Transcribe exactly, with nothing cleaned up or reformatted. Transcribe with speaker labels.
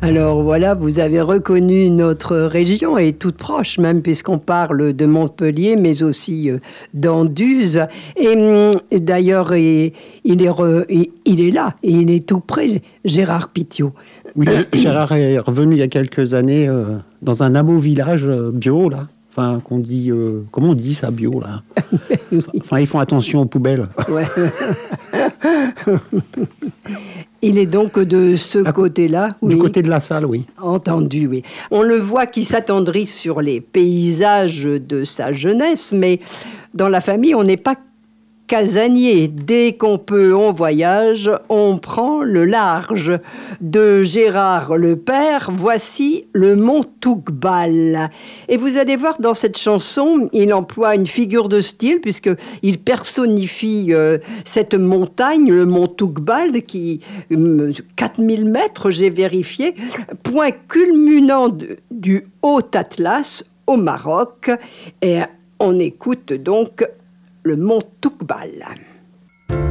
Speaker 1: Alors voilà, vous avez reconnu notre région, et toute proche même, puisqu'on parle de Montpellier, mais aussi euh, d'Anduze. Et, hum, et d'ailleurs, et, il, est re, et, il est là, et il est tout près, Gérard Pitiot.
Speaker 2: Oui, Gérard est revenu il y a quelques années euh, dans un hameau village euh, bio, là. Enfin, qu'on dit... Euh, comment on dit ça, bio, là? Enfin, ils font attention aux poubelles.
Speaker 1: Ouais. Il est donc de ce
Speaker 2: à,
Speaker 1: côté-là,
Speaker 2: Du
Speaker 1: oui.
Speaker 2: côté de la salle, oui.
Speaker 1: Entendu, oui. On le voit qui s'attendrit sur les paysages de sa jeunesse, mais dans la famille, on n'est pas casanier. Dès qu'on peut, on voyage, on prend le large. De Gérard le père, voici le mont Touqbal. Et vous allez voir, dans cette chanson, il emploie une figure de style, puisqu'il personnifie euh, cette montagne, le mont Touqbal, qui, euh, quatre mille mètres, j'ai vérifié, point culminant de, du Haut-Atlas au Maroc. Et on écoute donc le mont Touqbal.